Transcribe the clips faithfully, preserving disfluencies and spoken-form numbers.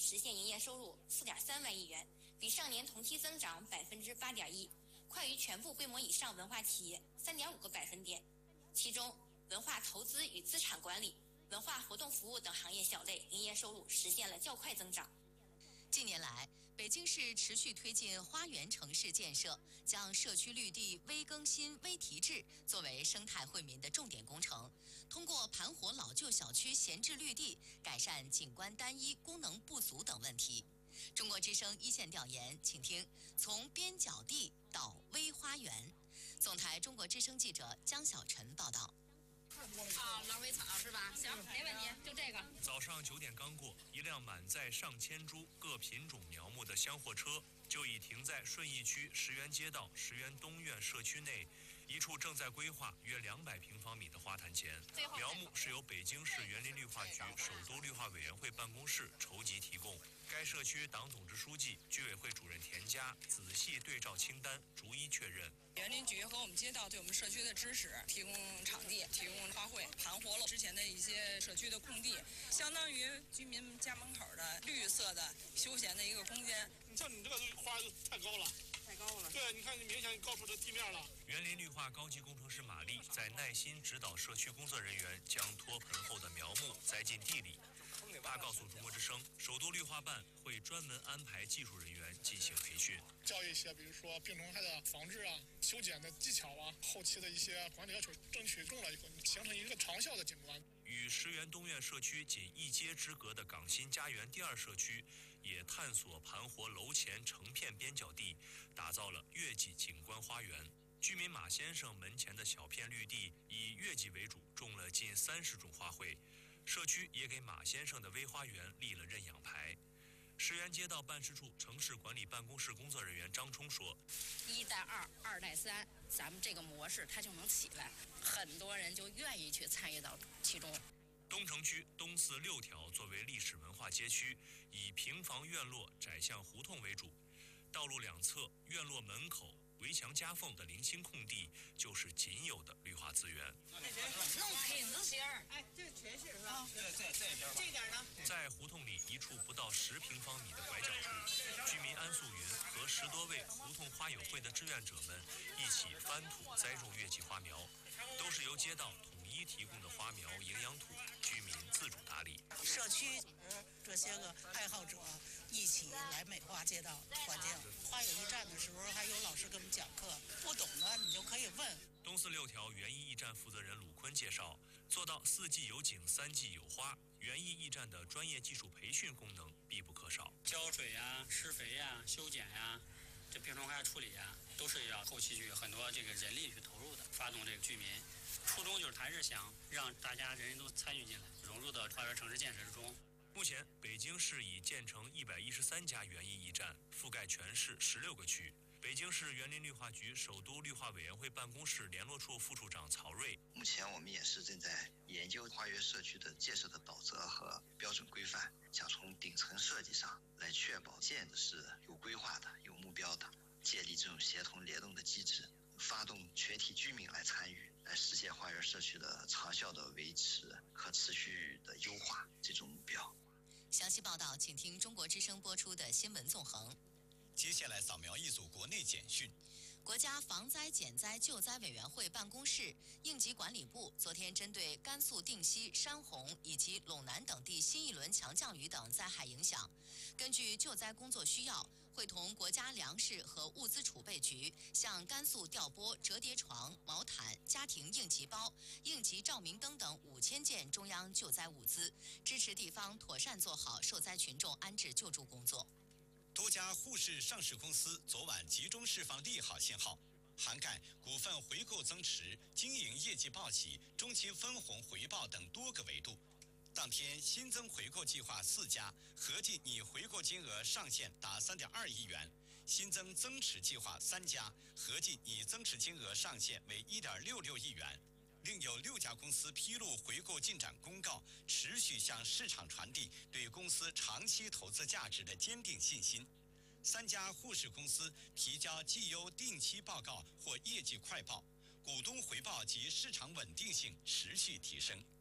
实现营业收入四点三万亿元，比上年同期增长百分之八点一，快于全部规模以上文化企业三点五个百分点。其中，文化投资与资产管理、文化活动服务等行业小类营业收入实现了较快增长。 近年来，北京市持续推进花园城市建设，将社区绿地微更新、微提质作为生态惠民的重点工程。通过盘活老旧小区闲置绿地，改善景观单一、功能不足等问题。中国之声一线调研，请听从边角地到微花园。总台中国之声记者江小晨报道。 啊，狼尾草是吧？行，没问题，就这个。 早上九点刚过，一辆满载上千株各品种苗木的厢货车就已停在顺义区石园街道石园东苑社区内一处正在规划约两百平方米的花坛前。苗木是由北京市园林绿化局首都绿化委员会办公室筹集提供。该社区党总支书记、居委会主任田佳仔细对照清单，逐一确认。 园林局和我们街道对我们社区的支持，提供场地，提供花卉，盘活了之前的一些社区的空地，相当于居民家门口的绿色的休闲的一个空间。 你像你这个花太高了。 太高了， 对，你看你明显高出这地面了。 园林绿化高级工程师马丽在耐心指导社区工作人员将脱盆后的苗木栽进地里。他告诉中国之声，首都绿化办会专门安排技术人员进行培训， 教育一些比如说病虫害的防治啊、修剪的技巧啊、后期的一些管理要求，争取中了以后形成一个长效的景观。 与石园东苑社区仅一街之隔的港新家园第二社区，也探索盘活楼前成片边角地，打造了月季景观花园。居民马先生门前的小片绿地以月季为主，种了近三十种花卉。社区也给马先生的微花园立了认养牌。石园街道办事处城市管理办公室工作人员张冲说：“ 一带二，二带三，咱们这个模式它就能起来，很多人就愿意去参与到其中。” 东城区东四六条作为历史文化街区，以平房院落窄巷胡同为主，道路两侧、院落门口、围墙夹缝的零星空地就是仅有的绿化资源。 弄亭子型， 哎，这全是是吧？ 对对这边吧。 这点呢？ 在胡同里一处不到十平方米的拐角处，居民安素云和十多位胡同花友会的志愿者们一起翻土栽种月季花苗，都是由街道统一提供的花苗营养土，居民自主打理。 社区这些个爱好者一起来美化街道环境。花友驿站的时候，还有老师给我们讲课，不懂的你就可以问。 东四六条园艺驿站负责人鲁坤介绍，做到四季有景、三季有花，园艺驿站的专业技术培训功能必不可少。 浇水呀、施肥呀、修剪呀，这病虫害处理呀，都是要后期去很多这个人力去投入的，发动这个居民。初衷就是还是想让大家人人都参与进来，融入到花园城市建设之中。 目前，北京市已建成一百一十三家园艺驿站，覆盖全市十六个区。北京市园林绿化局首都绿化委员会办公室联络处副处长曹瑞， 目前我们也是正在研究花园社区的建设的保则和标准规范，想从顶层设计上来确保建的是有规划的、有目标的，建立这种协同联动的机制，发动全体居民来参与，来实现花园社区的长效的维持、可持续的优化这种目标。 详细报道，请听中国之声播出的新闻纵横。 接下来扫描一组国内简讯。 国家防灾减灾救灾委员会办公室、应急管理部昨天针对甘肃定西、山洪以及陇南等地新一轮强降雨等灾害影响，根据救灾工作需要，会同国家粮食和物资储备局向甘肃调拨折叠床、毛毯、家庭应急包、应急照明灯等五千件中央救灾物资，支持地方妥善做好受灾群众安置救助工作。 多家沪市上市公司昨晚集中释放利好信号，涵盖股份回购增持、经营业绩暴起、中期分红回报等多个维度。当天新增回购计划四家，合计拟回购金额上限达三点二亿元；新增增持计划三家，合计拟增持金额上限为一点六六亿元。另有六家公司披露回购进展公告，持续向市场传递对公司长期投资价值的坚定信心。三家沪市公司提交绩优定期报告或业绩快报，股东回报及市场稳定性持续提升。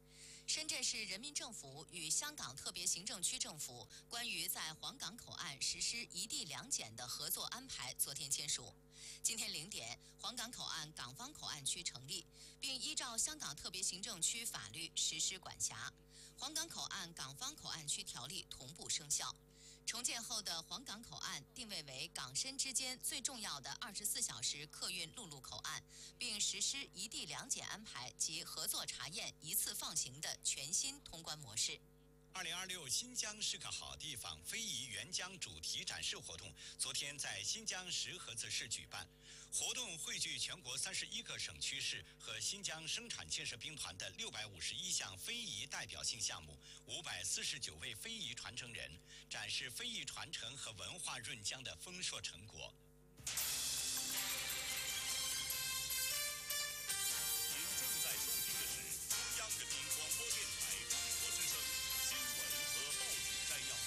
深圳市人民政府与香港特别行政区政府关于在皇岗口岸实施一地两检的合作安排昨天签署。今天零点，皇岗口岸港方口岸区成立，并依照香港特别行政区法律实施管辖。皇岗口岸港方口岸区条例同步生效。重建后的皇岗口岸定位为港深之间最重要的二十四小时客运陆路口岸，并实施一地两检安排及合作查验一次放行的全新通关模式。 二零二六新疆是个好地方非遗援疆主题展示活动昨天在新疆石河子市举办。活动汇聚全国三十一个省区市和新疆生产建设兵团的六百五十一项非遗代表性项目，五百四十九位非遗传承人，展示非遗传承和文化润疆的丰硕成果。 您正在收听的是中央人民广播电台中国之声新闻和报纸摘要。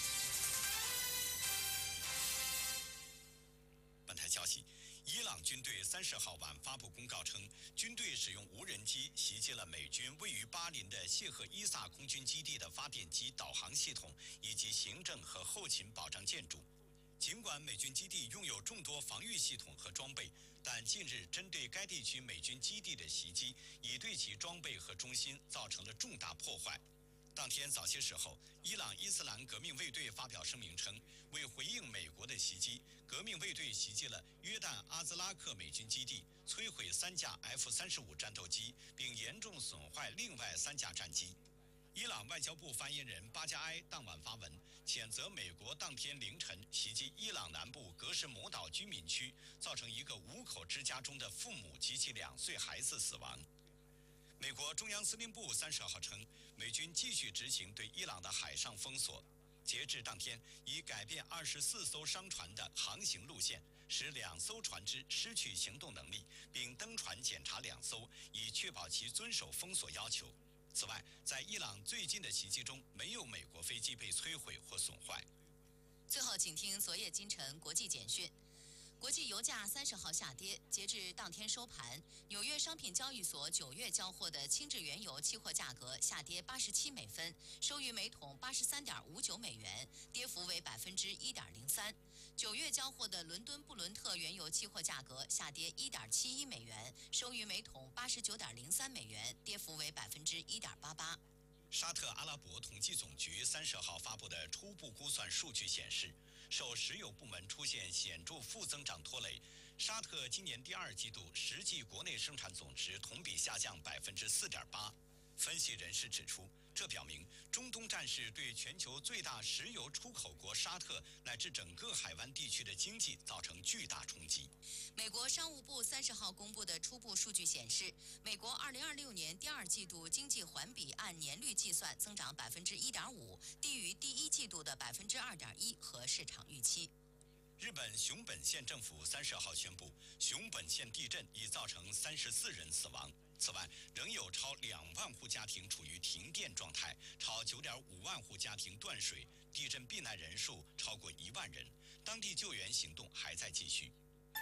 本台消息。伊朗军队三十号晚发布公告称，军队使用无人机袭击了美军位于巴林的谢赫伊萨空军基地的发电机导航系统以及行政和后勤保障建筑。尽管美军基地拥有众多防御系统和装备，但近日针对该地区美军基地的袭击已对其装备和中心造成了重大破坏。当天早些时候，伊朗伊斯兰革命卫队发表声明称，为回应美国的袭击，革命卫队袭击了约旦阿兹拉克美军基地，摧毁三架 F 三十五 战斗机，并严重损坏另外三架战机。伊朗外交部发言人巴加埃当晚发文，谴责美国当天凌晨袭击伊朗南部格什摩岛居民区，造成一个五口之家中的父母及其两岁孩子死亡。美国中央司令部三十号称，美军继续执行对伊朗的海上封锁。截至当天，已改变二十四艘商船的航行路线，使两艘船只失去行动能力，并登船检查两艘，以确保其遵守封锁要求。此外，在伊朗最近的袭击中，没有美国飞机被摧毁或损坏。 最后，请听昨夜今晨国际简讯。国际油价三十号下跌，截至当天收盘，纽约商品交易所九月交货的轻质原油期货价格下跌八十七美分，收于每桶八十三点五九美元，跌幅为百分之一点零三。九月交货的伦敦布伦特原油期货价格下跌一点七一美元，收于每桶八十九点零三美元，跌幅为百分之一点八八。 沙特阿拉伯统计总局三十号发布的初步估算数据显示，受石油部门出现显著负增长拖累，沙特今年第二季度实际国内生产总值同比下降百分之四点八。分析人士指出，这表明中东战事对全球最大石油出口国沙特乃至整个海湾地区的经济造成巨大冲击。 美国商务部三十号公布的初步数据显示，美国二零二六年第二季度经济环比按年率计算增长百分之一点五，低于第一季度的百分之二点一和市场预期。 日本熊本县政府三十号宣布，熊本县地震已造成三十四人死亡。此外，仍有超两万户家庭处于停电状态，超九点五万户家庭断水，地震避难人数超过一万人，当地救援行动还在继续。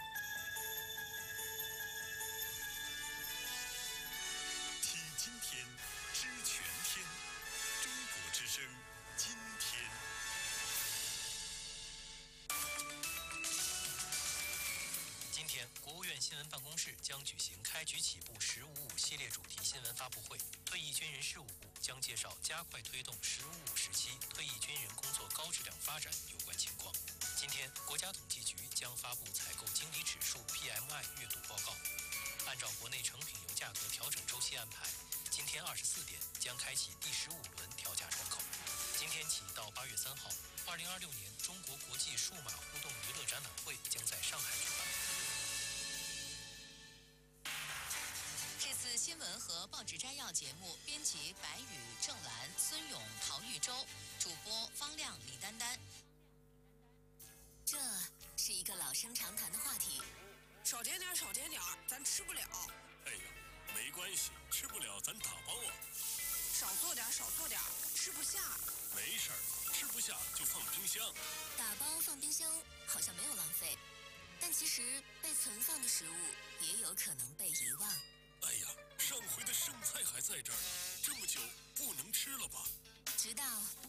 听今天，知全天，中国之声，今天。 今天，国务院新闻办公室将举行开局起步“十五五”系列主题新闻发布会。退役军人事务部将介绍加快推动“十五五”时期退役军人工作高质量发展有关情况。今天，国家统计局将发布采购经理指数 P M I 月度报告。按照国内成品油价格调整周期安排，今天二十四点将开启第十五轮调价窗口。今天起到八月三号，二零二六年中国国际数码互动娱乐展览会将在上海举办。 这次新闻和报纸摘要节目，编辑白宇、郑兰、孙勇、陶玉洲，主播方亮、李丹丹。 这是一个老生常谈的话题。 少点点，少点点，咱吃不了。 哎呀，没关系，吃不了咱打包啊。 少做点，少做点，吃不下。 没事儿，吃不下就放冰箱。 打包放冰箱好像没有浪费，但其实被存放的食物也有可能被遗忘。 哎呀，上回的剩菜还在这儿呢，这么久不能吃了吧？ 直到